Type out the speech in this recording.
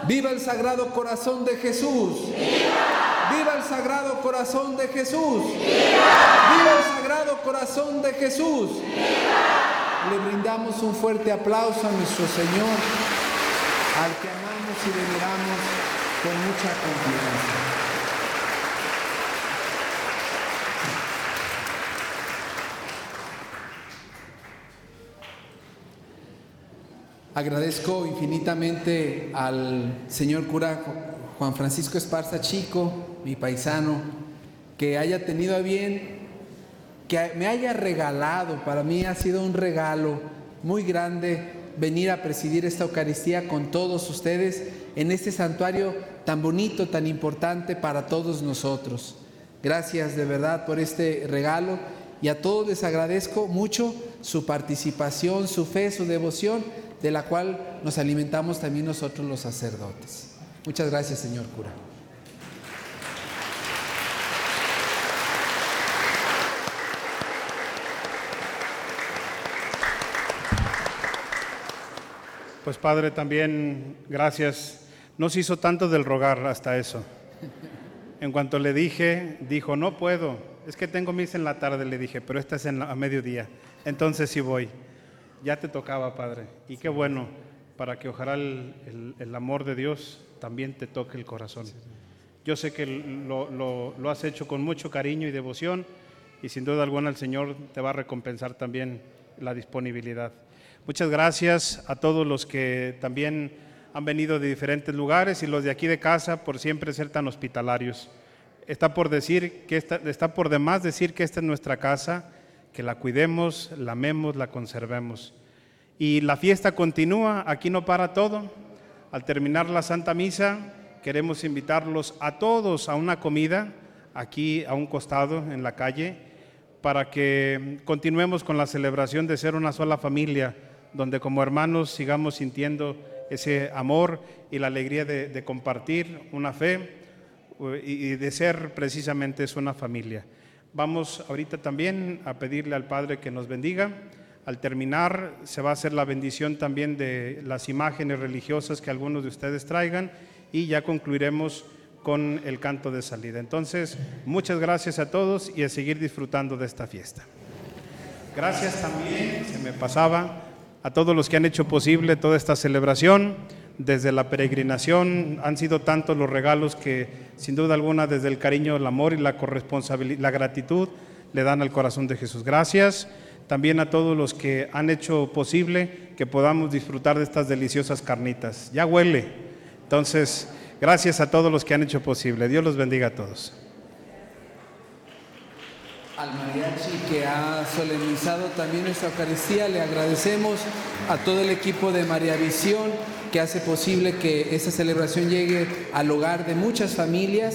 ¡Viva el Sagrado Corazón de Jesús! ¡Viva! ¡Viva el Sagrado Corazón de Jesús! ¡Viva! ¡Viva el Sagrado Corazón de Jesús! ¡Viva! Le brindamos un fuerte aplauso a nuestro Señor, al que amamos y veneramos con mucha confianza. Agradezco infinitamente al señor cura Juan Francisco Esparza Chico, mi paisano, que haya tenido a bien, que me haya regalado, para mí ha sido un regalo muy grande venir a presidir esta Eucaristía con todos ustedes en este santuario tan bonito, tan importante para todos nosotros. Gracias de verdad por este regalo y a todos les agradezco mucho su participación, su fe, su devoción, de la cual nos alimentamos también nosotros los sacerdotes. Muchas gracias, señor cura. Pues Padre, también gracias. No se hizo tanto del rogar hasta eso. En cuanto le dije, dijo, no puedo, es que tengo misa en la tarde, le dije, pero esta es a mediodía, entonces sí voy. Ya te tocaba, Padre, y qué bueno, para que ojalá el amor de Dios también te toque el corazón. Yo sé que lo has hecho con mucho cariño y devoción, y sin duda alguna el Señor te va a recompensar también la disponibilidad. Muchas gracias a todos los que también han venido de diferentes lugares y los de aquí de casa por siempre ser tan hospitalarios. Está por demás decir que esta es nuestra casa, que la cuidemos, la amemos, la conservemos. Y la fiesta continúa, aquí no para todo. Al terminar la Santa Misa, queremos invitarlos a todos a una comida, aquí a un costado en la calle, para que continuemos con la celebración de ser una sola familia, donde como hermanos sigamos sintiendo ese amor y la alegría de compartir una fe y de ser precisamente una familia. Vamos ahorita también a pedirle al Padre que nos bendiga. Al terminar se va a hacer la bendición también de las imágenes religiosas que algunos de ustedes traigan y ya concluiremos con el canto de salida. Entonces, muchas gracias a todos y a seguir disfrutando de esta fiesta. Gracias también, se me pasaba, a todos los que han hecho posible toda esta celebración. Desde la peregrinación han sido tantos los regalos que sin duda alguna desde el cariño, el amor y la corresponsabilidad, la gratitud le dan al corazón de Jesús. Gracias también a todos los que han hecho posible que podamos disfrutar de estas deliciosas carnitas. Ya huele. Entonces, gracias a todos los que han hecho posible. Dios los bendiga a todos. Al mariachi que ha solemnizado también esta Eucaristía, le agradecemos a todo el equipo de María Visión que hace posible que esta celebración llegue al hogar de muchas familias.